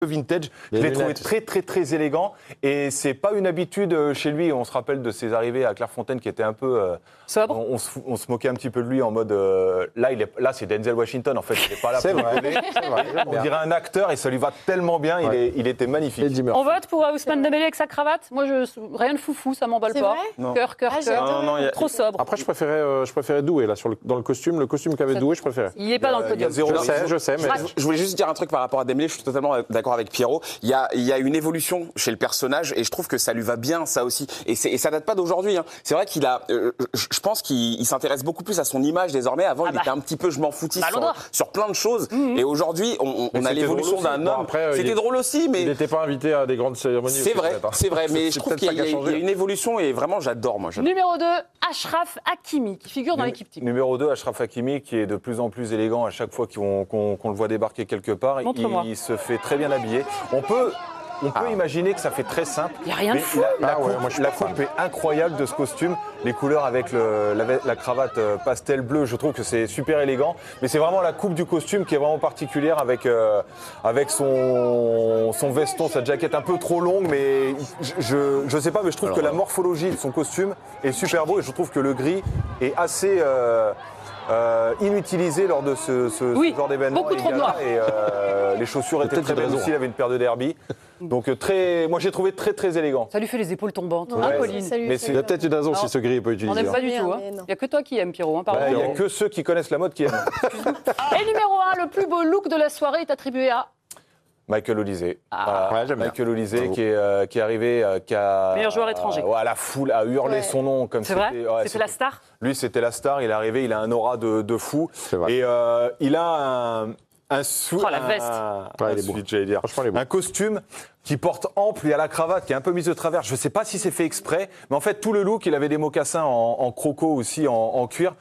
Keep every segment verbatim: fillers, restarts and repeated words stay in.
vintage. Je l'ai trouvé très très très élégant et c'est pas une habitude chez lui. On se rappelle de ses arrivées à Clairefontaine qui était un peu euh, sobre. On, on, se, on se moquait un petit peu de lui en mode euh, là il est là c'est Denzel Washington en fait. Il est pas là pour vrai. On dirait un acteur et ça lui va tellement bien. Ouais. Il, est, il était magnifique. On vote pour Ousmane Dembélé avec sa cravate. Moi je rien de foufou, ça m'emballe pas. Cœur cœur ah, cœur. Non, non, a... Trop sobre. Après je préférais euh, je préférais Doué là sur le, dans le costume le costume qu'avait Doué je préférais. Il est pas dans le podium. Je sais je sais mais je voulais juste dire un truc par rapport à Dembélé. Je suis totalement d'accord avec Pierrot. Il y a il y a une évolution chez le personnage et je trouve que ça lui va bien ça aussi et, et ça date pas d'aujourd'hui hein. C'est vrai qu'il a euh, je pense qu'il s'intéresse beaucoup plus à son image désormais. Avant ah bah. il était un petit peu je m'en foutisse bah, sur, sur plein de choses mmh. et aujourd'hui on, on a l'évolution d'un homme. Bon, c'était drôle aussi mais il n'était pas invité à des grandes cérémonies. C'est vrai c'est vrai mais je trouve qu'il y, y a une évolution et vraiment j'adore moi. J'adore. Numéro deux, Achraf Hakimi qui figure dans l'équipe type. Numéro deux, Achraf Hakimi qui est de plus en plus élégant à chaque fois qu'on qu'on, qu'on le voit débarquer quelque part. Il, il se fait très bien habiller. On peut On peut ah. imaginer que ça fait très simple. Il n'y a rien de fou. La, la, ah coupe, ouais, moi, je la coupe est incroyable de ce costume. Les couleurs avec le, la, la cravate pastel bleu, je trouve que c'est super élégant. Mais c'est vraiment la coupe du costume qui est vraiment particulière avec, euh, avec son, son veston, sa jaquette un peu trop longue. Mais je ne sais pas, mais je trouve Alors, que la morphologie de son costume est super beau. Et je trouve que le gris est assez... Euh, Euh, inutilisé lors de ce, ce, oui, ce genre d'événement. Beaucoup trop noir. Et euh, les chaussures étaient très belles aussi. Il avait une paire de derby. Donc très, moi j'ai trouvé très très élégant. Ça lui fait les épaules tombantes. Ouais, hein, Pauline. Salut, mais il y a peut-être une raison si ce gris n'est pas utilisé. On n'aime pas du tout. Il n'y a que toi qui aimes Pierrot. Hein, bah, il n'y a que ceux qui connaissent la mode qui aiment. Et numéro un, le plus beau look de la soirée est attribué à Michael Olise. Ah. Voilà. Ouais, Michael Olise qui est, euh, qui est arrivé, euh, qui a... meilleur joueur étranger. Euh, ouais, la foule a hurlé ouais. son nom. Comme c'est vrai ouais, C'était la star. Lui, c'était la star. Il est arrivé, il a un aura de, de fou. Et euh, il a un... Un, sou... oh, la veste. un, ouais, un, suite, j'allais dire. un costume qui porte ample, il y a la cravate qui est un peu mise de travers. Je ne sais pas si c'est fait exprès, mais en fait, tout le look, il avait des mocassins en, en croco aussi, en, en cuir.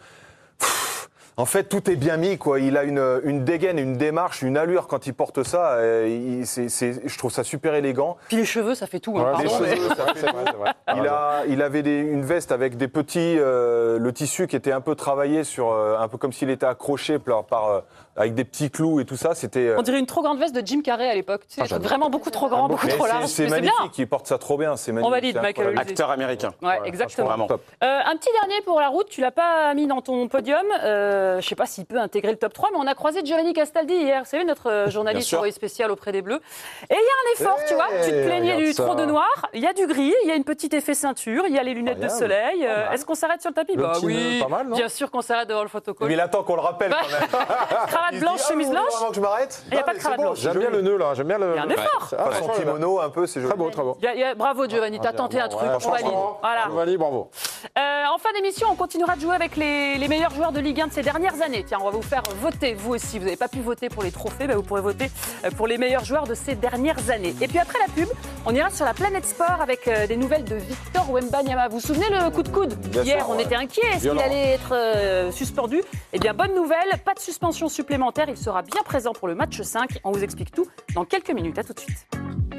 En fait, tout est bien mis, quoi. Il a une, une dégaine, une démarche, une allure quand il porte ça. Il, c'est, c'est, je trouve ça super élégant. Puis les cheveux, ça fait tout. Hein, ouais, les cheveux, mais... ça fait tout. Il, a, il avait des, une veste avec des petits, euh, le tissu qui était un peu travaillé sur, euh, un peu comme s'il était accroché par, par euh, avec des petits clous et tout ça. C'était. Euh... On dirait une trop grande veste de Jim Carrey à l'époque. Tu sais, ah, vraiment beaucoup trop grand, beaucoup mais trop large. C'est, c'est magnifique. C'est il porte ça trop bien. C'est magnifique. On valide, Michael Olise. Acteur américain. Ouais, ouais exactement. Vraiment. Top. Euh, un petit dernier pour la route. Tu l'as pas mis dans ton podium. Euh, je ne sais pas s'il peut intégrer le top trois, mais on a croisé Giovanni Castaldi hier. Vous savez, notre journaliste envoyé spécial auprès des Bleus. Et il y a un effort, hey, tu vois. Tu te plaignais du ça. trop de noir. Il y a du gris, il y a une petite effet ceinture, il y a les lunettes Rien, de soleil. Euh, est-ce qu'on s'arrête sur le tapis? Le Bah oui, pas mal, non bien sûr qu'on s'arrête devant le photocall. Mais il attend qu'on le rappelle quand même. Cravate blanche, chemise blanche. Avant que je m'arrête. Il n'y a pas de cravate blanche. J'aime bien le nœud là. J'aime bien le. Il y a un effort. Son kimono un peu, c'est joli. Très beau, très beau. Bravo Giovanni, t'as tenté un truc. On valide. Voilà. Giovanni, bravo. En fin d'émission, on continuera de jouer avec les meilleurs joueurs de Ligue un de ces dernières années. Tiens, on va vous faire voter. Vous aussi, vous n'avez pas pu voter pour les trophées, bah vous pourrez voter pour les meilleurs joueurs de ces dernières années. Et puis après la pub, on ira sur la planète sport avec des nouvelles de Victor Wembanyama. Vous vous souvenez le coup de coude? Bien Hier, sûr, on ouais. était inquiet. Est-ce qu'il allait être euh, suspendu? Eh bien, bonne nouvelle, pas de suspension supplémentaire. Il sera bien présent pour le match cinq. On vous explique tout dans quelques minutes. À tout de suite.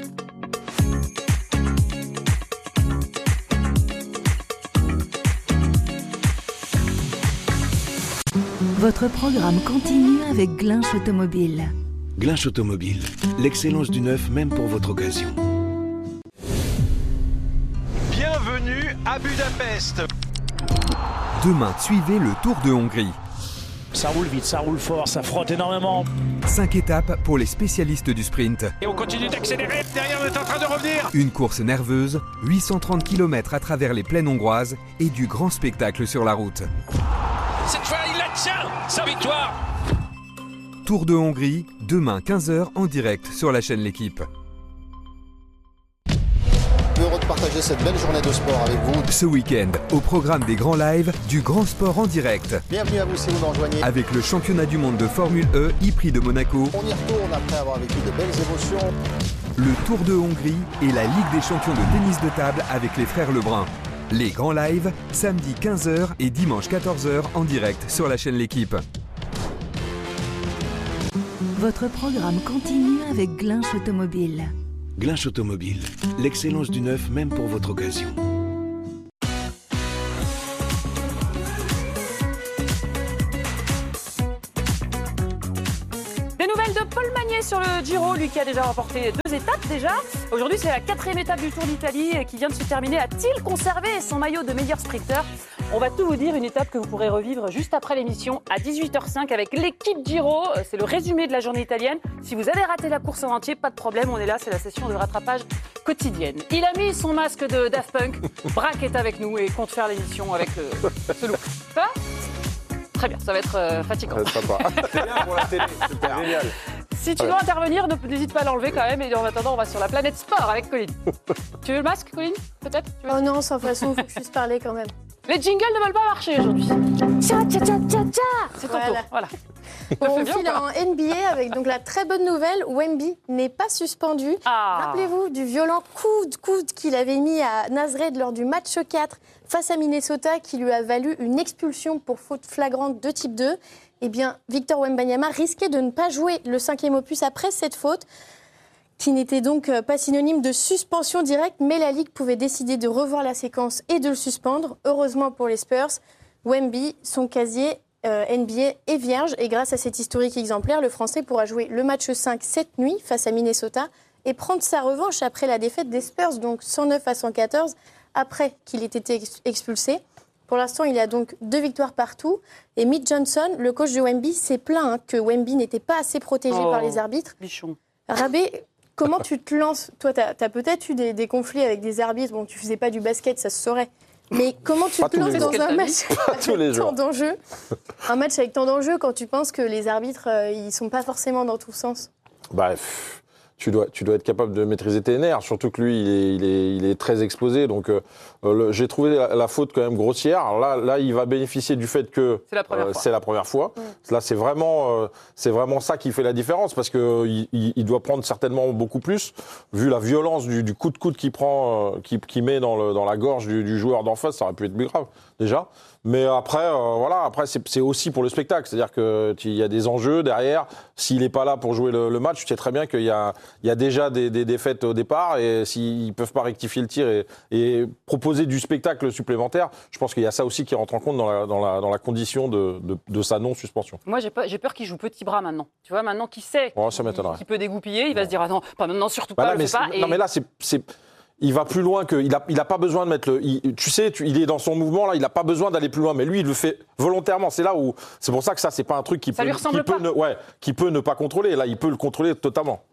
Votre programme continue avec Glinch Automobile. Glinch Automobile, l'excellence du neuf même pour votre occasion. Bienvenue à Budapest. Demain, suivez le Tour de Hongrie. Ça roule vite, ça roule fort, ça frotte énormément. Cinq étapes pour les spécialistes du sprint. Et on continue d'accélérer, derrière on est en train de revenir. Une course nerveuse, huit cent trente kilomètres à travers les plaines hongroises et du grand spectacle sur la route. Cette fois, il la tient, sa victoire. Tour de Hongrie, demain quinze heures en direct sur la chaîne L'Équipe. Heureux de partager cette belle journée de sport avec vous. Ce week-end, au programme des grands lives, du grand sport en direct. Bienvenue à vous si vous nous rejoignez. Avec le championnat du monde de Formule E, e-prix de Monaco. On y retourne après avoir vécu de belles émotions. Le Tour de Hongrie et la Ligue des champions de tennis de table avec les frères Lebrun. Les grands lives, samedi quinze heures et dimanche quatorze heures en direct sur la chaîne L'Équipe. Votre programme continue avec Glinch Automobile. Glinch Automobile, l'excellence du neuf même pour votre occasion. Des nouvelles de Paul Magnet Nibali sur le Giro, lui qui a déjà remporté deux étapes déjà. Aujourd'hui, c'est la quatrième étape du Tour d'Italie qui vient de se terminer. A-t-il conservé son maillot de meilleur sprinter? On va tout vous dire, une étape que vous pourrez revivre juste après l'émission à dix-huit heures cinq avec l'équipe Giro. C'est le résumé de la journée italienne. Si vous avez raté la course en entier, pas de problème, on est là, c'est la session de rattrapage quotidienne. Il a mis son masque de Daft Punk. Braque est avec nous et compte faire l'émission avec euh, ce look. Ça va ? Très bien, ça va être euh, fatigant. Ça va être sympa. C'est bien pour la télé, c'est génial. Si tu veux intervenir, n'hésite pas à l'enlever quand même. Et en attendant, on va sur la planète sport avec Colline. Tu veux le masque, Colline? Peut-être? Oh non, sans façon, il faut que je puisse parler quand même. Les jingles ne veulent pas marcher aujourd'hui. Tcha, tcha, tcha, tcha, tcha. C'est ton Voilà. tour. Voilà. Bon, on file en N B A avec donc la très bonne nouvelle, Wemby n'est pas suspendu. Ah. Rappelez-vous du violent coup de coude qu'il avait mis à Nazred lors du match quatre face à Minnesota qui lui a valu une expulsion pour faute flagrante de type deux. Eh bien, Victor Wembanyama risquait de ne pas jouer le cinquième opus après cette faute, qui n'était donc pas synonyme de suspension directe, mais la Ligue pouvait décider de revoir la séquence et de le suspendre. Heureusement pour les Spurs, Wemby, son casier euh, N B A est vierge, et grâce à cet historique exemplaire, le Français pourra jouer le match cinq cette nuit face à Minnesota et prendre sa revanche après la défaite des Spurs, donc cent neuf à cent quatorze, après qu'il ait été expulsé. Pour l'instant, il y a donc deux victoires partout. Et Mitch Johnson, le coach de Wemby, s'est plaint hein, que Wemby n'était pas assez protégé oh, par les arbitres. Bichon. Rabé, comment tu te lances? Toi, tu as, as peut-être eu des, des conflits avec des arbitres. Bon, tu faisais pas du basket, ça se saurait. Mais comment tu Pas te lances dans un match avec tant d'enjeux? Un match avec tant d'enjeux quand tu penses que les arbitres, euh, ils sont pas forcément dans tout sens? Bref. Tu dois, tu dois être capable de maîtriser tes nerfs, surtout que lui, il est, il est, il est très explosé. Donc, euh, le, j'ai trouvé la, la faute quand même grossière. Alors là, là, il va bénéficier du fait que c'est la première euh, fois. C'est la première fois. Mmh. Là, c'est vraiment, euh, c'est vraiment ça qui fait la différence, parce que il, il doit prendre certainement beaucoup plus, vu la violence du, du coup de coude qu'il prend, euh, qu'il, qu'il met dans, le, dans la gorge du, du joueur d'en face. Ça aurait pu être plus grave déjà. Mais après, euh, voilà, après c'est, c'est aussi pour le spectacle, c'est-à-dire que il y a des enjeux derrière. S'il n'est pas là pour jouer le, le match, tu sais très bien qu'il y a, il y a déjà des, des défaites au départ, et s'ils peuvent pas rectifier le tir et, et proposer du spectacle supplémentaire, je pense qu'il y a ça aussi qui rentre en compte dans la, dans la, dans la condition de, de, de sa non-suspension. Moi, j'ai peur, j'ai peur qu'il joue petit bras maintenant. Tu vois, maintenant qu'il sait oh, ça qu'il, qu'il peut dégoupiller, il va se dire ah non, pas maintenant, surtout bah pas, là, je mais le fais pas. Non, et... mais là, c'est, c'est, il va plus loin que, il a, il a pas besoin de mettre le, il, tu sais, tu, il est dans son mouvement là, il a pas besoin d'aller plus loin, mais lui, il le fait volontairement. C'est là où, c'est pour ça que ça, c'est pas un truc qui ça peut, lui ressemble qui pas. peut ne, ouais, qui peut ne pas contrôler. Là, il peut le contrôler totalement.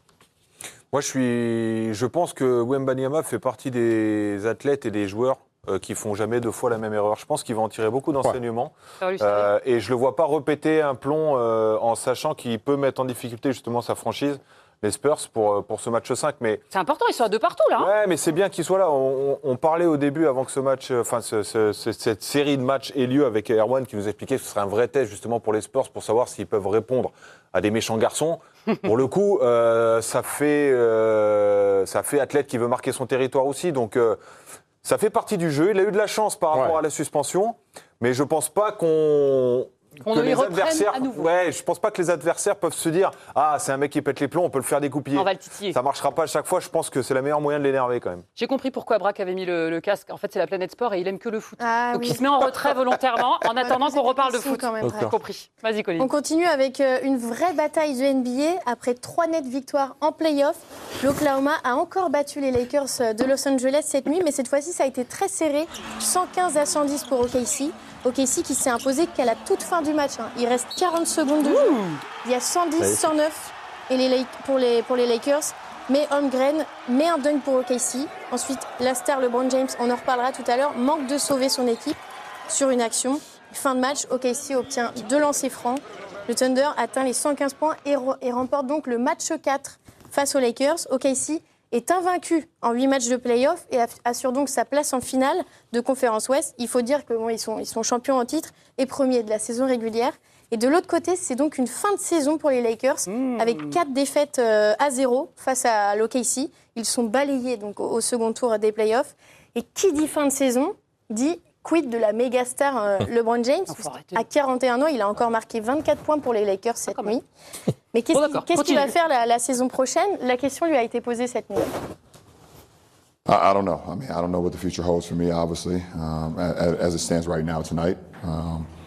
Moi, je suis, je pense que Wembanyama fait partie des athlètes et des joueurs euh, qui font jamais deux fois la même erreur. Je pense qu'il va en tirer beaucoup d'enseignements. Ouais. Euh, et je le vois pas répéter un plomb euh, en sachant qu'il peut mettre en difficulté justement sa franchise, les Spurs, pour, pour ce match cinq. Mais c'est important, ils sont à deux partout là. Hein. Ouais, mais c'est bien qu'ils soient là. On, on, on parlait au début, avant que ce match, enfin ce, ce, ce, cette série de matchs ait lieu, avec Erwan qui nous expliquait que ce serait un vrai test justement pour les Spurs, pour savoir s'ils peuvent répondre à des méchants garçons. Pour le coup, euh, ça fait euh, ça fait athlète qui veut marquer son territoire aussi. Donc euh, ça fait partie du jeu. Il a eu de la chance par rapport ouais. à la suspension, mais je pense pas qu'on On que les les adversaires, à nouveau. Ouais, je pense pas que les adversaires peuvent se dire ah c'est un mec qui pète les plombs, on peut le faire découpiller. On va le titiller. Ça marchera pas à chaque fois. Je pense que c'est le meilleur moyen de l'énerver quand même. J'ai compris pourquoi Braque avait mis le, le casque. En fait, c'est la planète sport et il aime que le foot. Ah, Donc oui. il se met en retrait volontairement en attendant qu'on reparle de foot. Quand même, J'ai compris. Vas-y, Colline. On continue avec une vraie bataille de N B A. Après trois nettes victoires en play-off, l'Oklahoma a encore battu les Lakers de Los Angeles cette nuit, mais cette fois-ci, ça a été très serré, cent quinze à cent dix pour O K C. O K C qui s'est imposé qu'à la toute fin du match. Hein. Il reste quarante secondes de jeu. Il y a cent dix cent neuf et les, pour, les, pour les Lakers. Mais Holmgren met un dunk pour O K C. Ensuite, la star LeBron James, on en reparlera tout à l'heure, manque de sauver son équipe sur une action. Fin de match, O K C obtient deux lancers francs. Le Thunder atteint les cent quinze points et, re- et remporte donc le match quatre face aux Lakers. O K C est invaincu en huit matchs de play-off et assure donc sa place en finale de conférence Ouest. Il faut dire qu'ils bon, sont, ils sont champions en titre et premiers de la saison régulière. Et de l'autre côté, c'est donc une fin de saison pour les Lakers mmh. avec quatre défaites euh, à zéro face à l'O K C. Ils sont balayés donc, au, au second tour des play-offs. Et qui dit fin de saison dit quid de la méga star euh, LeBron James. À quarante et un ans, il a encore marqué vingt-quatre points pour les Lakers cette ah, nuit. Mais qu'est-ce, bon, qu'est-ce qu'il va faire la, la saison prochaine? La question lui a été posée cette nuit. I, I don't know. I mean, I don't know what the future holds for me, obviously, um, as, as it stands right now tonight. Um,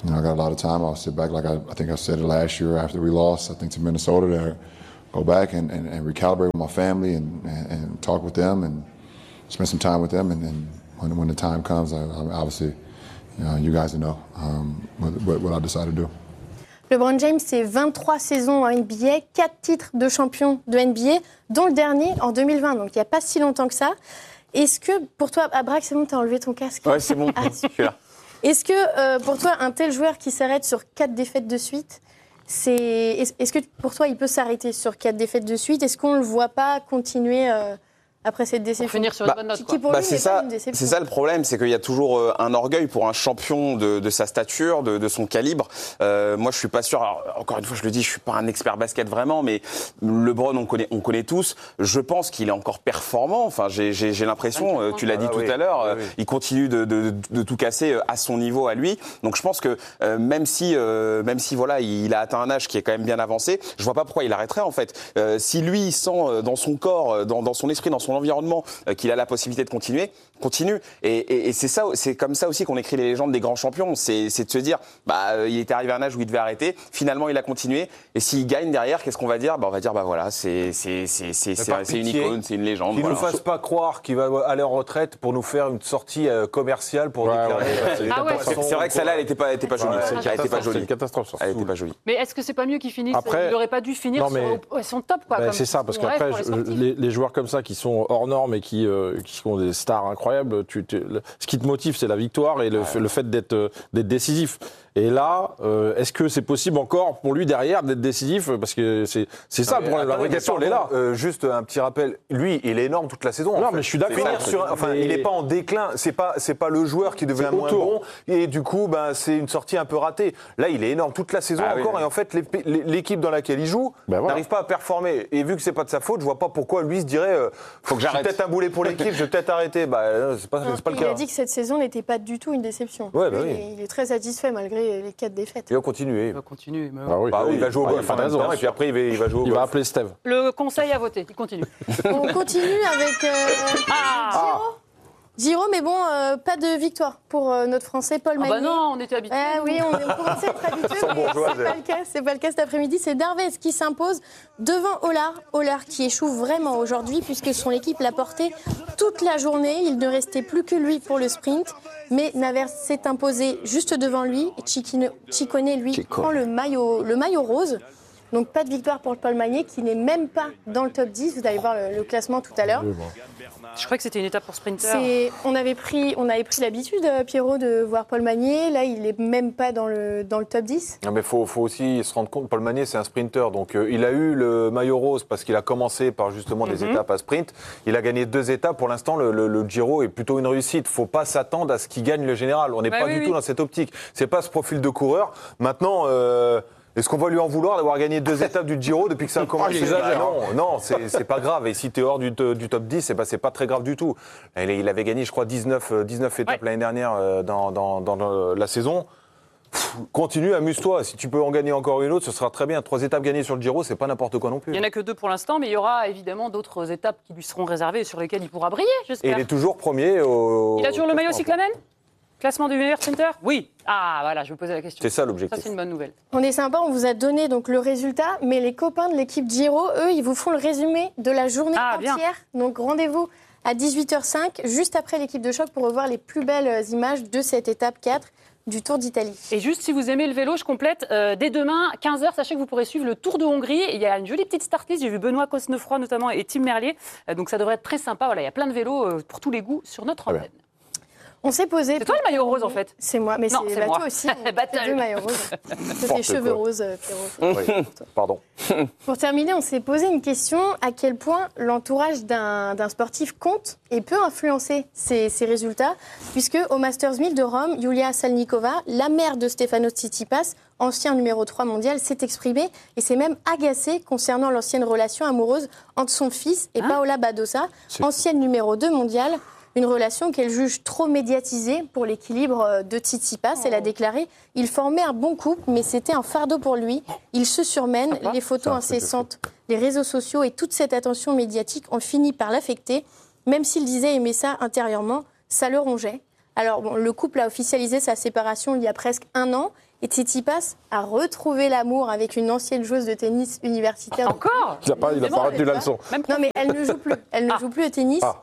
you know, I got a lot of time. I'll sit back, like I, I think I said it last year after we lost, I think to Minnesota, to go back and, and, and recalibrate with my family and, and, and talk with them and spend some time with them. And then when, when the time comes, I, I obviously, you know, you guys know um, what, what I decide to do. LeBron James, c'est vingt-trois saisons en N B A, quatre titres de champion de N B A, dont le dernier en deux mille vingt, donc il n'y a pas si longtemps que ça. Est-ce que pour toi, Abrax, c'est bon, t'as enlevé ton casque? Ouais, c'est bon, ah, je suis là. Est-ce que euh, pour toi, un tel joueur qui s'arrête sur quatre défaites de suite, c'est... est-ce que pour toi, il peut s'arrêter sur quatre défaites de suite? Est-ce qu'on ne le voit pas continuer euh, après cette déception? Pour finir sur une bonne note, Qui, quoi. qui pour Bah, lui c'est n'est pas ça, une déception. c'est ça le problème, c'est qu'il y a toujours euh, un orgueil pour un champion de, de sa stature, de, de son calibre. Euh, moi, je suis pas sûr. Alors, encore une fois, je le dis, je suis pas un expert basket vraiment, mais LeBron, on connaît, on connaît tous. Je pense qu'il est encore performant. Enfin, j'ai, j'ai, j'ai l'impression, euh, tu l'as dit Ah, tout oui. à l'heure, euh, Oui, oui. il continue de, de, de tout casser à son niveau à lui. Donc, je pense que euh, même si, euh, même si voilà, il a atteint un âge qui est quand même bien avancé, je vois pas pourquoi il arrêterait en fait. Euh, si lui il sent euh, dans son corps, euh, dans, dans son esprit, dans son environnement, euh, qu'il a la possibilité de continuer, continue. Et, et, et c'est ça, c'est comme ça aussi qu'on écrit les légendes des grands champions. C'est, c'est de se dire, bah, euh, il était arrivé à un âge où il devait arrêter. Finalement, il a continué. Et s'il gagne derrière, qu'est-ce qu'on va dire? Bah, on va dire, bah voilà, c'est, c'est, c'est, c'est, c'est, par c'est une pitié, icône, c'est une légende. Qu'il ne Voilà. nous fasse pas croire qu'il va aller en retraite pour nous faire une sortie euh, commerciale pour Ouais, déclarer. ouais, euh, c'est- l'état Ah ouais. de façon, C'est vrai que celle-là, elle n'était pas, était pas jolie. Ouais, Elle était pas C'est jolie. une catastrophe, ça. Elle était pas jolie. Mais est-ce que c'est pas mieux qu'il finisse? Après- Il n'aurait pas dû finir Non, mais- sur ouais, son top, quoi. Ben, comme c'est ça, parce son rêve qu'après, pour les je- sportifs. les, les joueurs comme ça qui sont hors normes et qui, euh, qui sont des stars incroyables, tu, tu- le- ce qui te motive, c'est la victoire et le, fait- le fait d'être, euh, d'être décisif. Et là, euh, est-ce que c'est possible encore pour lui derrière d'être décisif? Parce que c'est, c'est ça le problème. La vraie question, elle est là. Euh, juste un petit rappel. Lui, il est énorme toute la saison. Non, en fait. mais je suis d'accord. Finir sur, enfin, Mais- il n'est pas en déclin. C'est pas, c'est pas le joueur qui devient C'est moins autour. bon. Et du coup, ben, c'est une sortie un peu ratée. Là, il est énorme toute la saison Ah oui, encore. oui. Et en fait, l'ép- l'équipe dans laquelle il joue Ben voilà. n'arrive pas à performer. Et vu que c'est pas de sa faute, je vois pas pourquoi lui se dirait, euh, Faut que je suis j'arrête. peut-être un boulet pour l'équipe, je vais peut-être arrêter. Bah, euh, c'est pas, Non, c'est pas le il cas. a dit que cette saison n'était pas du tout une déception. Ouais, bah Lui, oui. il, est, il est très satisfait malgré les quatre défaites. Il va continuer. Il va continuer. mais- Ah oui, Bah oui, il va jouer au Ouais, golf il a en pas même raison. temps, et puis après il va, il va jouer au Il va golf. appeler Steve. Le conseil à voter, il continue. On continue avec euh, Ah, Giro. Giro, mais bon, euh, pas de victoire pour euh, notre Français Paul Ah Magny. bah non, on était habitués. Ah oui, on, on commençait à être habitués, Sans mais bourgeoise, c'est pas le cas. C'est pas le cas cet après-midi. C'est Darvez qui s'impose devant Olar. Olar qui échoue vraiment aujourd'hui puisque son équipe l'a porté toute la journée. Il ne restait plus que lui pour le sprint. Mais Naver s'est imposé juste devant lui. Et Ciccone, Ciccone, lui, Ciccone. prend le maillot, le maillot rose. Donc pas de victoire pour Paul Magny qui n'est même pas dans le top dix. Vous allez voir le, le classement tout à l'heure. Je crois que c'était une étape pour sprinter. C'est, on avait pris, on avait pris l'habitude, euh, Pierrot, de voir Paul Magny. Là, il n'est même pas dans le, dans le top dix. Non, mais faut, faut aussi se rendre compte, Paul Magny, c'est un sprinter. Donc, euh, il a eu le maillot rose parce qu'il a commencé par justement des Mhm. étapes à sprint. Il a gagné deux étapes. Pour l'instant, le, le- le Giro est plutôt une réussite. Faut pas s'attendre à ce qu'il gagne le général. On n'est Bah pas oui, du oui. tout dans cette optique. C'est pas ce profil de coureur. Maintenant, euh, est-ce qu'on va lui en vouloir d'avoir gagné deux étapes du Giro depuis que ça a commencé? il exagère, Bah Non, non, c'est c'est pas grave. Et si tu es hors du, du top dix, c'est pas, c'est pas très grave du tout. Il, il avait gagné, je crois, dix-neuf, euh, dix-neuf étapes Ouais. l'année dernière euh, dans, dans, dans le- la saison. Pff, Continue, amuse-toi. Si tu peux en gagner encore une autre, ce sera très bien. Trois étapes gagnées sur le Giro, c'est pas n'importe quoi non plus. Il n'y en a que deux pour l'instant, mais il y aura évidemment d'autres étapes qui lui seront réservées et sur lesquelles il pourra briller, Et j'espère. il est toujours premier au. Il a toujours le maillot classement. cyclamen? Classement du meilleur sprinter? Oui. Ah, voilà, je me posais la question. C'est ça Ça, l'objectif. c'est une bonne nouvelle. On est sympa, on vous a donné donc le résultat, mais les copains de l'équipe Giro, eux, ils vous font le résumé de la journée Ah, bien. entière. Donc rendez-vous à dix-huit heures cinq, juste après l'équipe de choc, pour revoir les plus belles images de cette étape quatre du Tour d'Italie. Et juste, si vous aimez le vélo, je complète. euh, dès demain, quinze heures, sachez que vous pourrez suivre le Tour de Hongrie. Et il y a une jolie petite start list. J'ai vu Benoît Cosnefroy notamment et Tim Merlier. Euh, donc ça devrait être très sympa. Voilà, il y a plein de vélos euh, pour tous les goûts sur notre Très bien. antenne. On s'est posé... C'est toi le maillot rose en fait? C'est moi, mais Non, c'est c'est bah, moi. toi aussi. on Battle. fait deux maillots roses. C'est tes N'importe cheveux quoi. roses, euh, Pierrot. Oui. Pardon. Pour terminer, on s'est posé une question, à quel point l'entourage d'un d'un sportif compte et peut influencer ses, ses résultats, puisque au Masters mille de Rome, Yulia Salnikova, la mère de Stefanos Tsitsipas, ancien numéro trois mondial, s'est exprimée et s'est même agacée concernant l'ancienne relation amoureuse entre son fils et Hein Paola Badosa, ancienne numéro deux mondiale. Une relation qu'elle juge trop médiatisée pour l'équilibre de Tsitsipas. Elle a déclaré « Il formait un bon couple, mais c'était un fardeau pour lui. Il se surmène, les photos incessantes, les réseaux sociaux et toute cette attention médiatique ont fini par l'affecter. Même s'il disait aimer ça intérieurement, ça le rongeait. » Alors, bon, le couple a officialisé sa séparation il y a presque un an. Et Tsitsipas a retrouvé l'amour avec une ancienne joueuse de tennis universitaire. Encore ? Il n'a pas, il a pas retenu la leçon. Non, mais elle ne joue plus. Elle ne Ah. joue plus au tennis. Ah.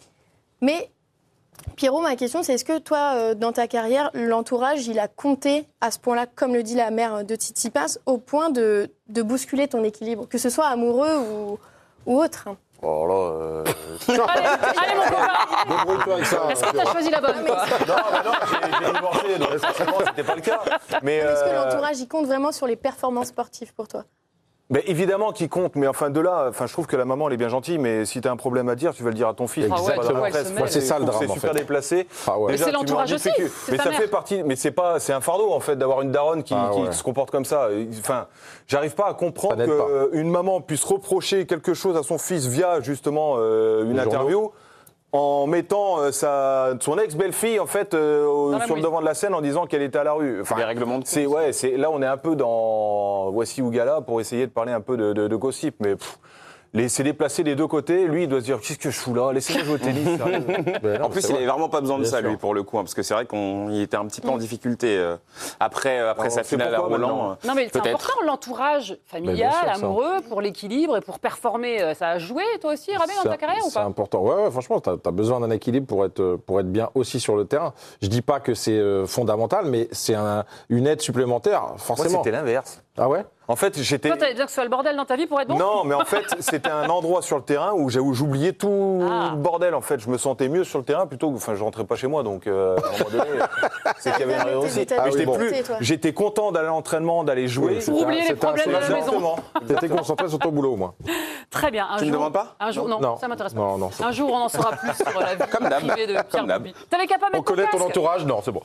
Mais Pierrot, ma question, c'est est-ce que toi, euh, dans ta carrière, l'entourage, il a compté à ce point-là, comme le dit la mère de Tsitsipas, au point de, de bousculer ton équilibre, que ce soit amoureux ou, ou autre hein. Oh là. Euh... Allez, allez, mon copain. Débrouille-toi avec ça. Est-ce que tu as choisi la bonne, quoi ? Non, mais non, j'ai j'ai divorcé, donc forcément, c'était pas le cas. Mais Est-ce que euh, l'entourage, il compte vraiment sur les performances sportives pour toi ? Mais évidemment qu'il compte, mais enfin de là, enfin je trouve que la maman elle est bien gentille, mais si t'as un problème à dire, tu vas le dire à ton fils. Ah ouais, pas tu dans vois, la elle presse. se Moi, mêle. C'est ça, le je trouve que drame, C'est super en fait. déplacé. Ah ouais. Mais Déjà, c'est tu mets en l'entourage aussi, difficulté. c'est Mais ta ça mère. fait partie, mais c'est pas, c'est un fardeau en fait d'avoir une daronne qui, Ah qui ouais. se comporte comme ça. Enfin, j'arrive pas à comprendre Ça n'aide pas. qu'une maman puisse reprocher quelque chose à son fils via justement euh, une Les interview. En mettant euh, sa, son ex-belle-fille en fait euh, au- Dans la sur le mouise. devant de la scène en disant qu'elle était à la rue. Enfin, Des règlements de compte. c'est ouais, c'est là on est un peu dans voici ou gala pour essayer de parler un peu de, de, de gossip, mais pff, les, c'est déplacé des deux côtés. Lui, il doit se dire qu'est-ce que je fous là, laissez-moi jouer au tennis. sérieux. Ben non, En plus, c'est il vrai. avait vraiment pas besoin de Bien ça, sûr. lui, pour le coup, hein, parce que c'est vrai qu'il était un petit peu en difficulté euh, après, euh, après Alors, sa on sait finale à pourquoi, Roland. maintenant. euh, Non, mais c'est peut-être. important, l'entourage familial, sûr, ça. amoureux, pour l'équilibre et pour performer. euh, Ça a joué, toi aussi, Rabé, dans C'est- ta carrière ou C'est pas ? important. Ouais, ouais, franchement, tu as, besoin d'un équilibre pour être, pour être bien aussi sur le terrain. Je dis pas que c'est euh, fondamental, mais c'est un, une aide supplémentaire, Moi, forcément. c'était l'inverse. Ah ouais En fait, j'étais. Toi, t'allais dire que ce soit le bordel dans ta vie pour être bon ? Non, mais en fait, c'était un endroit sur le terrain où j'ai- où j'oubliais tout Ah. le bordel. En fait, je me sentais mieux sur le terrain plutôt que. Enfin, je rentrais pas chez moi, donc euh, à un moment donné, c'est qu'il y avait une raison aussi. T'as Mais bien j'étais été, plus. toi. J'étais content d'aller à l'entraînement, d'aller jouer. Oui, Pour oublier les c'était un- problèmes de la c'était un- maison. Exactement. T'étais concentré sur ton boulot, moi. Très bien. Un Tu ne jour, demandes pas Un jour, non, Non. ça m'intéresse pas. Non, non, c'est- Un jour, on en saura plus sur la vie Comme d'hab. privée de Pierre Comme d'hab. Boubi. T'avais qu'à pas mettre On connaît ton casque. entourage? Non, c'est bon.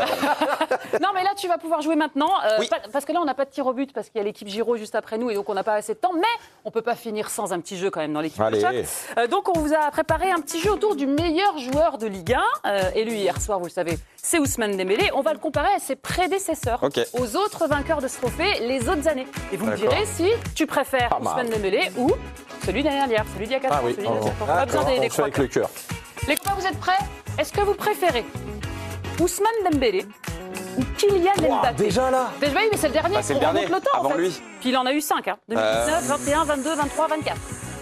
Non, mais là, tu vas pouvoir jouer maintenant. euh, Oui. pas- parce que là, on n'a pas de tir au but parce qu'il y a l'équipe Giro juste après nous et donc on n'a pas assez de temps. Mais on peut pas finir sans un petit jeu quand même dans l'équipe de Allez. choc. Euh, donc, on vous a préparé un petit jeu autour du meilleur joueur de Ligue un, euh, élu hier soir, vous le savez, c'est Ousmane Dembélé. On va le comparer à ses prédécesseurs, Ok. aux autres vainqueurs de ce trophée les autres années. Et vous me D'accord. direz si tu préfères Pas mal. Ousmane Dembélé ou celui d'année dernière, celui d'il y a quatre Ah ans, oui, celui de oh, sept ans. Pas besoin des, des On fait avec croix. le cœur. Les copains, vous êtes prêts? Est-ce que vous préférez Ousmane Dembélé ou Kylian Mbappé? Déjà là. Déjà, oui, mais c'est le dernier. Bah, c'est le On dernier, remonte le temps, en avant fait. lui. Puis il en a eu cinq, hein. deux mille dix-neuf, Euh. vingt et un, vingt-deux, vingt-trois, vingt-quatre.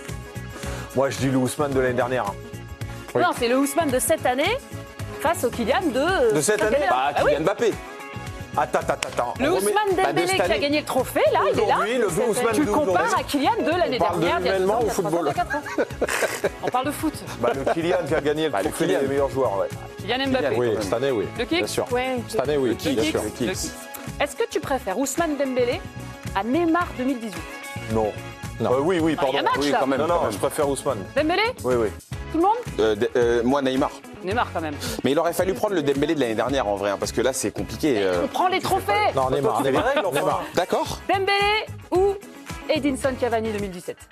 Moi, je dis le Ousmane de l'année dernière. hein. Oui. Non, c'est le Ousmane de cette année face au Kylian de... De cette année Bah, Ah oui, Kylian Mbappé. Attends, attends, attends. le On remet- Ousmane bah, de Dembélé cette qui a année. gagné le trophée, là, il est là. Aujourd'hui, le Cette- Ousmane tu le d'aujourd'hui. compares à Kylian de l'année parle de dernière. il y a humainement deux ans, ou il y a trois ans, football il y a quatre ans. On parle de foot. Bah, le Kylian qui a gagné le Bah, le trophée Kylian. des meilleurs joueurs. Ouais. Kylian Mbappé. Oui, cette année, oui. Le kick Bien sûr. Ouais. Cette année, oui, kick. bien Le sûr. kick. Le Le kick. kick. Est-ce que tu préfères Ousmane Dembélé à Neymar deux mille dix-huit? Non. Non. Euh, oui, oui, Bah, il y pardon. a match, Oui, là. quand même. Non, quand non, même. je préfère Ousmane. Dembélé? Oui, oui. Tout le monde? Euh, de- euh, moi, Neymar. Neymar, quand même. Mais il aurait fallu prendre le Dembélé de l'année dernière, en vrai, hein, parce que là, c'est compliqué. euh. On prend les trophées. Non, Neymar, C'est les Neymar. règles, enfin. Neymar. D'accord. Dembélé ou Edinson Cavani deux mille dix-sept?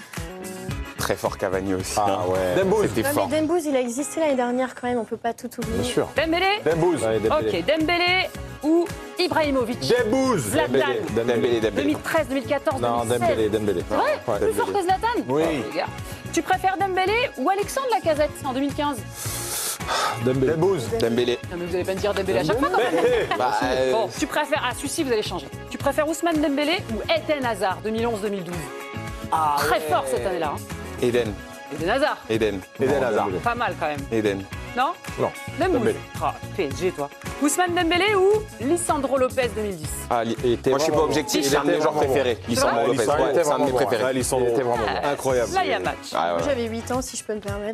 Très fort Cavani aussi. Ah hein. ouais. Dembouz. C'était Non, fort. mais Dembouz, il a existé l'année dernière quand même, on peut pas tout oublier. Bien sûr. Dembélé? Dembouz. Ouais, Dembélé. Ok, Dembélé ou Ibrahimovic? Dembouz. Zlatan. Dembélé, Dembélé. Dembélé, Dembélé. deux mille treize, deux mille quatorze, Non, deux mille seize. Dembélé, Dembélé. C'est vrai? Ouais. Plus fort que Zlatan? Oui. Oh, les gars. Tu préfères Dembélé ou Alexandre Lacazette en deux mille quinze? Dembélé. Dembouz. Dembélé. Non, mais vous allez pas me dire Dembélé à chaque fois quand même. Bah, euh, Bon, tu préfères. Ah, celui-ci, vous allez changer. Tu préfères Ousmane Dembélé ou Eden Hazard deux mille onze, deux mille douze? Ah, Très fort cette année-là. Hein. Eden. Eden Hazard. Eden. Eden Hazard. Dembélé. Pas mal quand même. Eden. Non? Non. Dembouz. Dembélé. Ah, P S G, toi. Ousmane Dembélé ou Lisandro Lopez deux mille dix? Ah, li- Il était moi, je suis pas vraiment objectif, bon. c'est un de mes Il était joueurs vraiment préférés. Lisandro vrai Lopez. Il était Ouais, c'est un de mes vraiment bon. préférés. Ouais, Lisandro. Il était vraiment bon. Incroyable. Là, il y a match. Ah, ouais. J'avais huit ans, si je peux me permettre.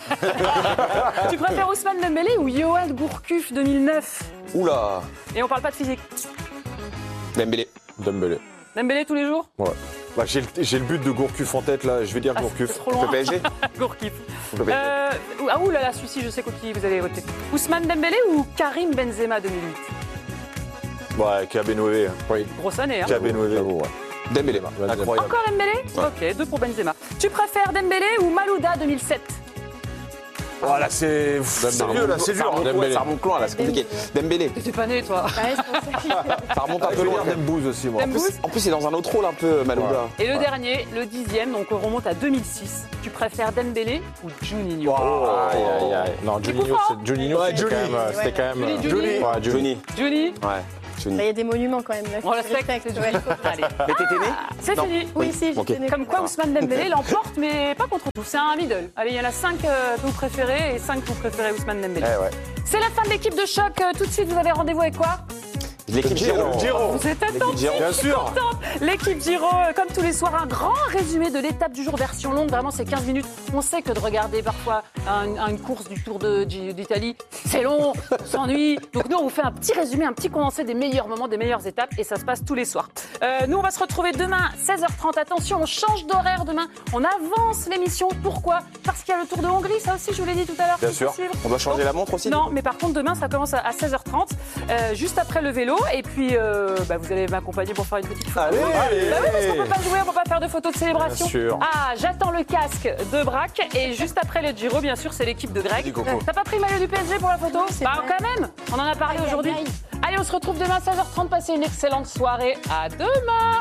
Tu préfères Ousmane Dembélé ou Johan Gourcuff deux mille neuf? Oula. Et on parle pas de physique. Dembélé. Dembélé. Dembélé tous les jours? Bah, j'ai le, j'ai le but de Gourcuff en tête là, je vais dire Ah, Gourcuff. c'est trop Le loin. P S G. Gourcuff. Le P S G. Euh, ah ouh là là, celui-ci, je sais contre qui vous allez voter. Ousmane Dembélé ou Karim Benzema deux mille huit? Ouais, Kabenoué. Oui. Grosse année, hein. Kabenoué. J'avoue, ouais. Dembélé. Incroyable. Encore Dembélé? Ok, deux pour Benzema. Tu préfères Dembélé ou Malouda deux mille sept? Voilà, c'est c'est vieux là, c'est Ça dur. remonte, Dembélé. ouais, ça remonte loin là, c'est compliqué. Dembélé. T'es pas né, toi. Ouais, c'est pour ça que- Ça remonte un Je peu vais loin. dire Dembouz aussi moi. Dembouz. En plus, c'est dans un autre rôle un peu, Malouda. Et le dernier, le dixième, donc on remonte à deux mille six. Tu préfères Dembélé ou Juninho? Aïe, aïe, aïe. Non, Juninho, comprends c'est- Juninho, Ouais, c'était Juni. quand même. C'était quand même. Juni, euh, Juni. Ouais, Juni. Johnny. Juni? Ouais. Tony. Il y a des monuments quand même. Là, On respecte. ouais. Allez. Mais t'étais né C'est Non. fini. Oui, si, Ok. j'étais née. Comme quoi Ousmane Dembélé l'emporte, mais pas contre tout. C'est un middle. Allez, il y en a cinq euh, que vous préférez et cinq que vous préférez Ousmane Dembélé. Eh ouais. C'est la fin de l'équipe de choc. Euh, Tout de suite, vous avez rendez-vous avec quoi? L'équipe Giro. Giro. Vous êtes attentifs, Giro. Bien je suis sûr. contente. L'équipe Giro, euh, comme tous les soirs, un grand résumé de l'étape du jour, version longue. Vraiment, c'est quinze minutes. On sait que de regarder parfois un- un- une course du Tour de- d'Italie, c'est long, on s'ennuie. Donc nous, on vous fait un petit résumé, un petit condensé des meilleurs moments, des meilleures étapes. Et ça se passe tous les soirs. Euh, nous, on va se retrouver demain, seize heures trente. Attention, on change d'horaire demain. On avance l'émission. Pourquoi? Parce qu'il y a le Tour de Hongrie. Ça aussi, je vous l'ai dit tout à l'heure. Bien faut sûr. suivre. On doit changer la montre aussi Non, mais par contre, demain, ça commence à à seize heures trente, euh, juste après le vélo. Et puis, euh, bah, vous allez m'accompagner pour faire une petite photo. Allez, Bah oui, parce qu'on peut pas jouer, on peut pas faire de photos de célébration. Bien sûr. Ah, j'attends le casque de Braque. Et juste après le Giro, bien sûr, c'est l'équipe de Greg. Vas-y, Coco. T'as pas pris le maillot du P S G pour la photo? c'est Bah, vrai. quand même. On en a parlé Aïe, aïe, aujourd'hui. aïe. Allez, on se retrouve demain à seize heures trente. Passez une excellente soirée. À demain.